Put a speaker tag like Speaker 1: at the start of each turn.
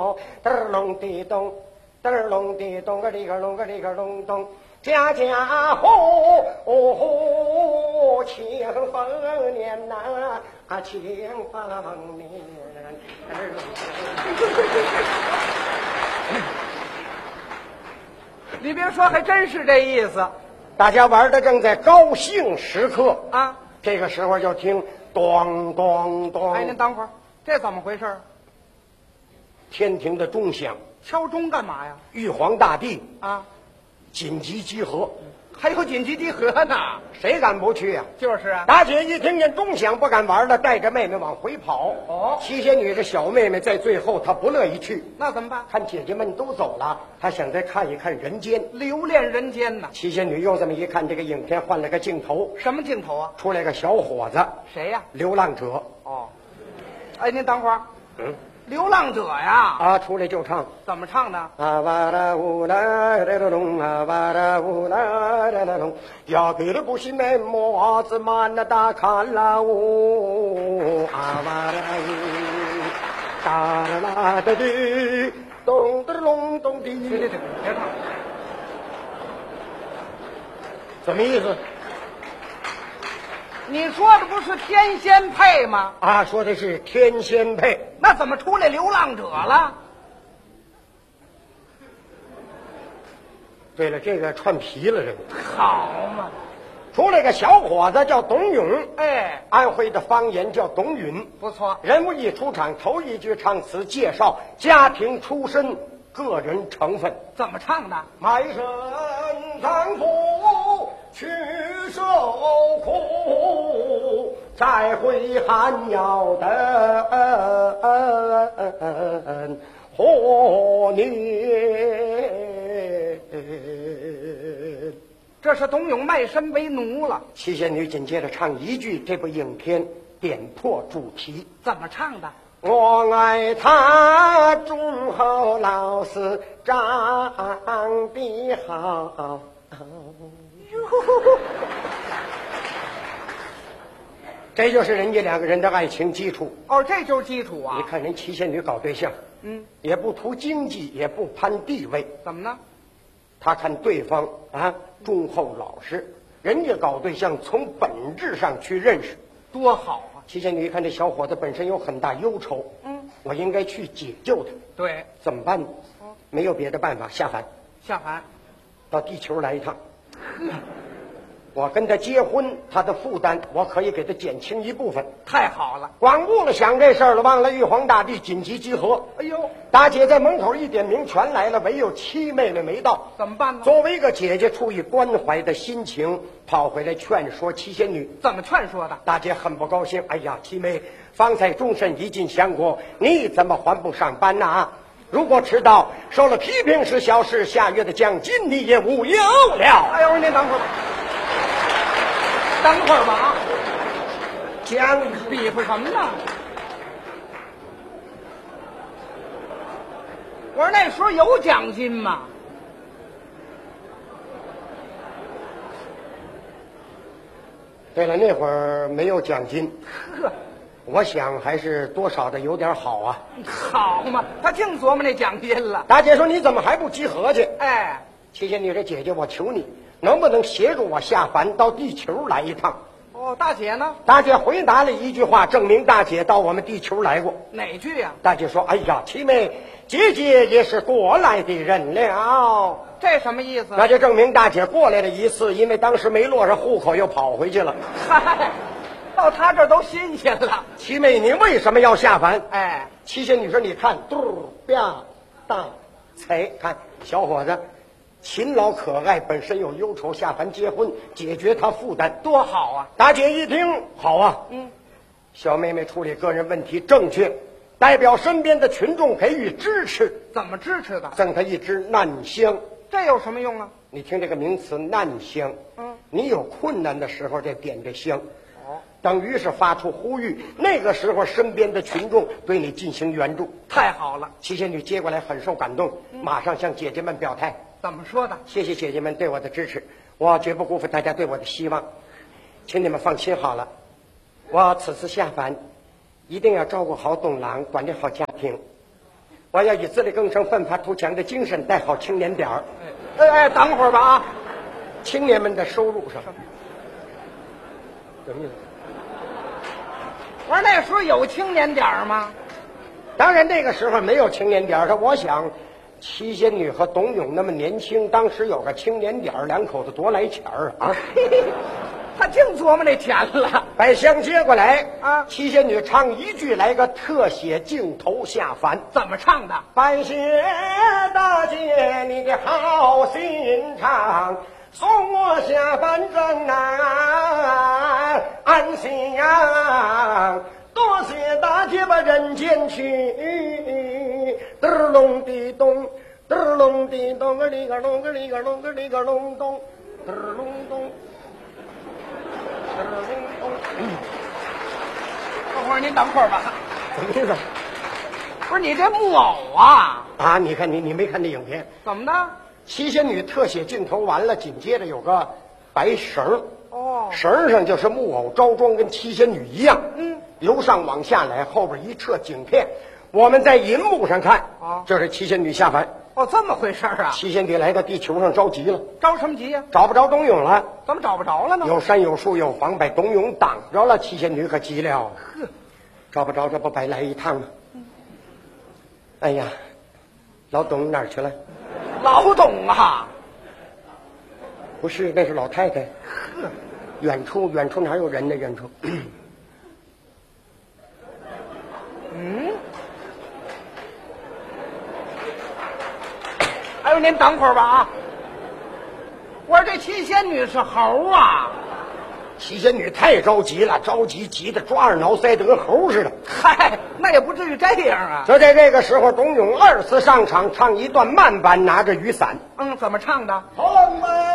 Speaker 1: 嘚儿隆地咚，嘚儿隆地咚个里个隆个里个隆咚，家家户户庆丰年呐，庆丰年。
Speaker 2: 你别说，还真是这意思
Speaker 1: 大家玩的正在高兴时刻
Speaker 2: 啊！
Speaker 1: 这个时候就听咚咚咚。
Speaker 2: 哎，您等会儿，这怎么回事？
Speaker 1: 天庭的钟响，
Speaker 2: 敲钟干嘛呀？
Speaker 1: 玉皇大帝
Speaker 2: 啊，
Speaker 1: 紧急集合，
Speaker 2: 还有紧急集合呢？
Speaker 1: 谁敢不去呀？
Speaker 2: 就是啊。
Speaker 1: 大姐一听见钟响不敢玩了，带着妹妹往回跑。
Speaker 2: 哦，
Speaker 1: 七仙女这小妹妹在最后，她不乐意去。
Speaker 2: 那怎么办？
Speaker 1: 看姐姐们都走了，她想再看一看人间，
Speaker 2: 留恋人间呢。
Speaker 1: 七仙女又这么一看，这个影片换了个镜头，
Speaker 2: 什么镜头啊？
Speaker 1: 出来个小伙子，
Speaker 2: 谁呀？
Speaker 1: 流浪者。
Speaker 2: 哦，哎，您等会儿。流浪者呀！
Speaker 1: 啊，出来就唱，
Speaker 2: 怎么唱的？
Speaker 1: 啊哇啦呜啦啦啦隆啊哇啦呜啦啦啦隆，呀给了不是那么子满那大看啦呜啊哇啦呜哒啦啦的的咚的隆咚的。
Speaker 2: 别唱，
Speaker 1: 什么意思？
Speaker 2: 你说的不是天仙配吗？
Speaker 1: 啊，说的是天仙配。
Speaker 2: 那怎么出来流浪者了？
Speaker 1: 对了，这个串皮了，这个
Speaker 2: 好嘛！
Speaker 1: 出来个小伙子叫董永，
Speaker 2: 哎，
Speaker 1: 安徽的方言叫董允。
Speaker 2: 不错。
Speaker 1: 人物一出场，头一句唱词介绍家庭出身、个人成分。
Speaker 2: 怎么唱的？
Speaker 1: 卖身丈夫去受苦，再会寒窑的活年。
Speaker 2: 这是董永卖身为奴了。
Speaker 1: 七仙女紧接着唱一句，这部影片点破主题。
Speaker 2: 怎么唱的？
Speaker 1: 我爱他忠厚老实长得好。这就是人家两个人的爱情基础。
Speaker 2: 哦，这就是基础啊！
Speaker 1: 你看人七仙女搞对象，也不图经济，也不攀地位，
Speaker 2: 怎么呢？
Speaker 1: 他看对方啊忠厚老实，人家搞对象从本质上去认识，
Speaker 2: 多好啊！
Speaker 1: 七仙女一看这小伙子本身有很大忧愁，我应该去解救他。
Speaker 2: 对，
Speaker 1: 怎么办呢？没有别的办法，下凡，
Speaker 2: 下凡
Speaker 1: 到地球来一趟。我跟他结婚，他的负担我可以给他减轻一部分。
Speaker 2: 太好了！
Speaker 1: 光顾了想这事儿了，忘了玉皇大帝紧急集合。
Speaker 2: 哎呦，
Speaker 1: 大姐在门口一点名，全来了，唯有七妹妹没到。
Speaker 2: 怎么办呢？
Speaker 1: 作为一个姐姐，出于关怀的心情，跑回来劝说七仙女。
Speaker 2: 怎么劝说的？
Speaker 1: 大姐很不高兴。哎呀，七妹，方才终身已尽相国，你怎么还不上班呢？如果迟到，受了批评是小事，下月的奖金你也无有了。
Speaker 2: 哎呦，您等会儿吧，等会儿吧啊！
Speaker 1: 奖
Speaker 2: 比划什么呢？我说那时候有奖金吗？
Speaker 1: 对了，那会儿没有奖金，
Speaker 2: 呵，
Speaker 1: 我想还是多少的有点好啊。
Speaker 2: 好嘛，他净琢磨那奖金了。
Speaker 1: 大姐说你怎么还不集合去？
Speaker 2: 哎，
Speaker 1: 七仙女这姐姐，我求你，能不能协助我下凡到地球来一趟？
Speaker 2: 哦，大姐呢？
Speaker 1: 大姐回答了一句话，证明大姐到我们地球来过。
Speaker 2: 哪句呀？
Speaker 1: 大姐说：“哎呀，七妹，姐姐也是过来的人了。”
Speaker 2: 这什么意思？
Speaker 1: 那就证明大姐过来了一次，因为当时没落上户口，又跑回去了。
Speaker 2: 嗨，到他这儿都新鲜了。
Speaker 1: 七妹，你为什么要下凡？
Speaker 2: 哎，
Speaker 1: 七仙女说：“你看，嘟吧大才看小伙子。”勤劳可爱，本身有忧愁，下凡结婚，解决他负担，
Speaker 2: 多好啊！
Speaker 1: 大姐一听，好啊，小妹妹处理个人问题正确，代表身边的群众给予支持。
Speaker 2: 怎么支持的？
Speaker 1: 赠她一支难香。
Speaker 2: 这有什么用啊？
Speaker 1: 你听这个名词难香，你有困难的时候再点这香，等于是发出呼吁，那个时候身边的群众对你进行援助。
Speaker 2: 太好了！
Speaker 1: 七仙女接过来很受感动，马上向姐姐们表态。
Speaker 2: 怎么说的？
Speaker 1: 谢谢姐姐们对我的支持，我绝不辜负大家对我的希望，请你们放心好了。我此次下凡，一定要照顾好董郎，管理好家庭。 我要以自力更生、奋发图强的精神带好青年点儿。
Speaker 2: 等会儿吧啊！
Speaker 1: 青年们的收入上，什么意思？
Speaker 2: 我说那时候有青年点儿吗？
Speaker 1: 当然那个时候没有青年点儿，我想七仙女和董永那么年轻，当时有个青年点儿，两口子多来钱儿啊！
Speaker 2: 他净琢磨那钱了。
Speaker 1: 把香接过来
Speaker 2: 啊
Speaker 1: 七仙女唱一句，来个特写镜头下凡。
Speaker 2: 怎么唱的？
Speaker 1: 感谢大姐你的好心肠，送我下凡正安心呀！多谢大姐把人间去，嘚儿隆地咚，嘚儿隆地咚个里个隆个里个隆个里个隆咚，嘚儿隆咚，嘚儿隆咚。
Speaker 2: 等会儿您等会儿吧。
Speaker 1: 怎么意思？
Speaker 2: 不是你这木偶啊？
Speaker 1: 啊，你看你没看这影片？
Speaker 2: 怎么的？
Speaker 1: 七仙女特写镜头完了，紧接着有个白绳，
Speaker 2: 哦，
Speaker 1: 绳上就是木偶着装，跟七仙女一样。
Speaker 2: 嗯，
Speaker 1: 由上往下来，后边一撤景片，我们在银幕上看，
Speaker 2: 啊
Speaker 1: 这是七仙女下凡。
Speaker 2: 哦，这么回事儿啊？
Speaker 1: 七仙女来到地球上着急了，
Speaker 2: 着什么急呀？
Speaker 1: 找不着董永了，
Speaker 2: 怎么找不着了呢？
Speaker 1: 有山有树有房，把董永挡着了。七仙女可急了，
Speaker 2: 呵，
Speaker 1: 找不着，这不白来一趟吗？哎呀，老董哪儿去了？
Speaker 2: 老董啊！
Speaker 1: 不是，那是老太太。远处哪有人呢？远处。
Speaker 2: 嗯。哎呦，您等会儿吧啊！我说这七仙女是猴啊！
Speaker 1: 七仙女太着急了，急得抓耳挠腮，得跟猴似的。
Speaker 2: 嗨，那也不至于这样啊！
Speaker 1: 就在这个时候，董永二次上场，唱一段慢板，拿着雨伞。
Speaker 2: 怎么唱的？
Speaker 1: 红门